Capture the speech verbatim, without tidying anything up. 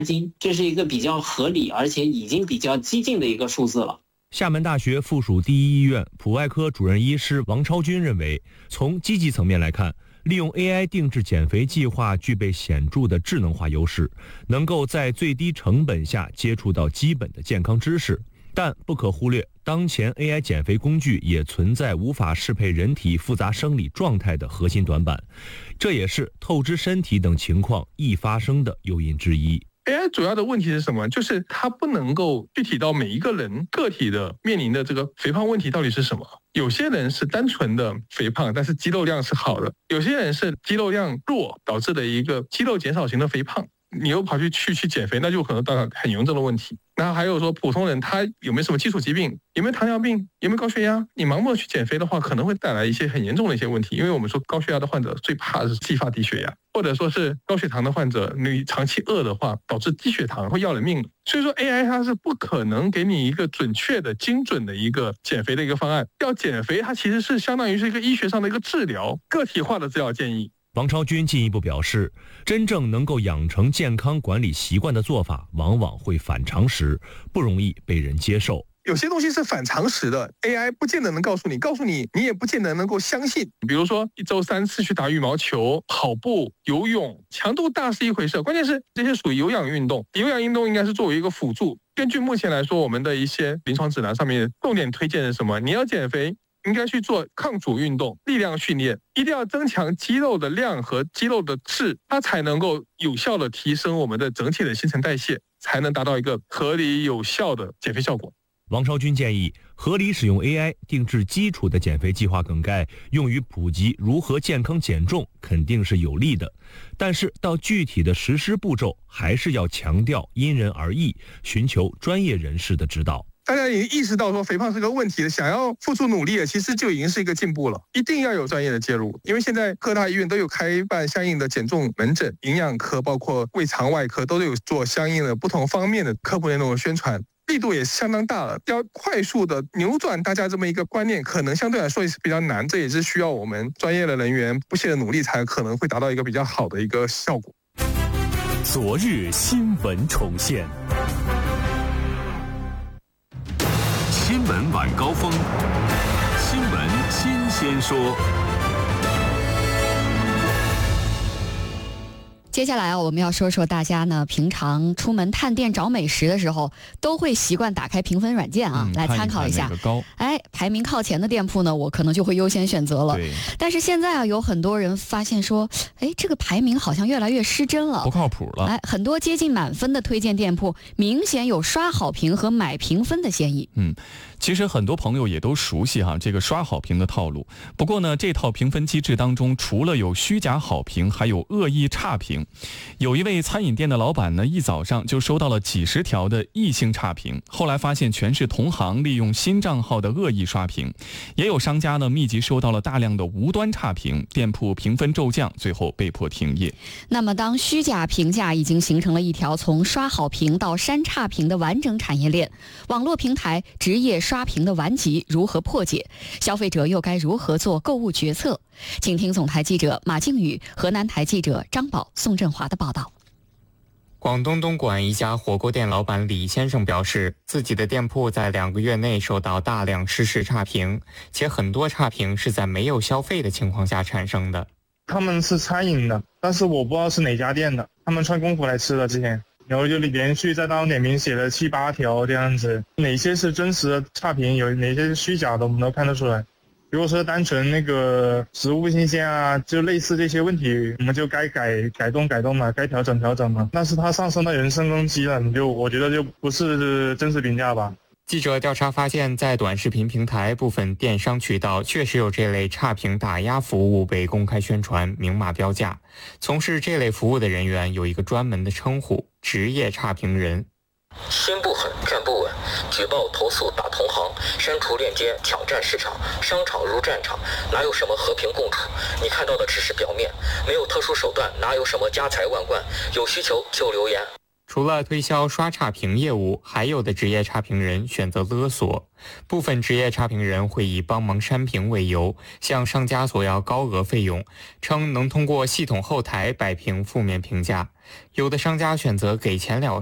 斤，这是一个比较合理而且已经比较激进的一个数字了。 厦门大学附属第一医院普外科主任医师王超军认为，从积极层面来看，利用 A I 定制减肥计划具备显著的智能化优势，能够在最低成本下接触到基本的健康知识。但不可忽略，当前 A I 减肥工具也存在无法适配人体复杂生理状态的核心短板，这也是透支身体等情况易发生的诱因之一。 A I 主要的问题是什么？就是它不能够具体到每一个人个体的面临的这个肥胖问题到底是什么。有些人是单纯的肥胖，但是肌肉量是好的；有些人是肌肉量弱导致的一个肌肉减少型的肥胖。你又跑去去去减肥，那就可能到很严重的问题。然后还有说，普通人他有没有什么基础疾病，有没有糖尿病，有没有高血压？你盲目的去减肥的话，可能会带来一些很严重的一些问题。因为我们说高血压的患者最怕的是继发低血压，或者说是高血糖的患者，你长期饿的话，导致低血糖会要人命。所以说 A I 它是不可能给你一个准确的、精准的一个减肥的一个方案。要减肥，它其实是相当于是一个医学上的一个治疗，个体化的治疗建议。 王超军进一步表示，真正能够养成健康管理习惯的做法，往往会反常识，不容易被人接受。 有些东西是反常识的 ，A I 不见得能告诉你，告诉你你也不见得能够相信。比如说一周三次去打羽毛球、跑步、游泳，强度大是一回事，关键是这些属于有氧运动，有氧运动应该是作为一个辅助。根据目前来说，我们的一些临床指南上面重点推荐是什么？你要减肥，应该去做抗阻运动、力量训练，一定要增强肌肉的量和肌肉的质，它才能够有效的提升我们的整体的新陈代谢，才能达到一个合理有效的减肥效果。 王超军建议，合理使用 A I 定制基础的减肥计划梗概，用于普及如何健康减重，肯定是有利的。但是到具体的实施步骤，还是要强调因人而异，寻求专业人士的指导。 大家已经意识到说肥胖是个问题了，想要付出努力了，其实就已经是一个进步了。一定要有专业的介入，因为现在各大医院都有开办相应的减重门诊，营养科包括胃肠外科都有做相应的不同方面的科普内容的宣传，力度也相当大了。要快速的扭转大家这么一个观念，可能相对来说也是比较难，这也是需要我们专业的人员不懈的努力，才可能会达到一个比较好的一个效果。 昨日新闻重现，新闻晚高峰，新闻新鲜说。 接下来啊，我们要说说大家呢平常出门探店找美食的时候，都会习惯打开评分软件啊，嗯、来参考一下。 看一看哪个高。 哎，排名靠前的店铺呢，我可能就会优先选择了。 对。 但是现在啊，有很多人发现说，哎，这个排名好像越来越失真了， 不靠谱了。 哎，很多接近满分的推荐店铺，明显有刷好评和买评分的嫌疑。 嗯。其实很多朋友也都熟悉哈这个刷好评的套路。不过呢，这套评分机制当中，除了有虚假好评，还有恶意差评。有一位餐饮店的老板呢，一早上就收到了几十条的异性差评，后来发现全是同行利用新账号的恶意刷评。也有商家呢密集收到了大量的无端差评，店铺评分骤降，最后被迫停业。 那么当虚假评价已经形成了一条从刷好评到删差评的完整产业链，网络平台职业刷屏的顽疾如何破解？消费者又该如何做购物决策？请听总台记者马靖宇、河南台记者张宝、宋振华的报道。 广东东莞一家火锅店老板李先生表示，自己的店铺在两个月内收到大量失事差评，且很多差评是在没有消费的情况下产生的。 他们是餐饮的，但是我不知道是哪家店的，他们穿功夫来吃的之前。然后就连续在当点评写了七八条这样子，哪些是真实的差评，有哪些是虚假的，我们都看得出来。如果说单纯那个食物不新鲜啊，就类似这些问题，我们就该改改动改动嘛，该调整调整嘛。但是它上升到人身攻击了，你就我觉得就不是真实评价吧。 记者调查发现，在短视频平台部分电商渠道确实有这类差评打压服务被公开宣传，明码标价。从事这类服务的人员有一个专门的称呼——职业差评人。 心不狠，站不稳，举报投诉打同行，删除链接抢占市场，商场如战场，哪有什么和平共处？你看到的只是表面，没有特殊手段，哪有什么家财万贯？有需求就留言。 除了推销刷差评业务，还有的职业差评人选择勒索。部分职业差评人会以帮忙删评为由，向商家索要高额费用，称能通过系统后台摆平负面评价。有的商家选择给钱了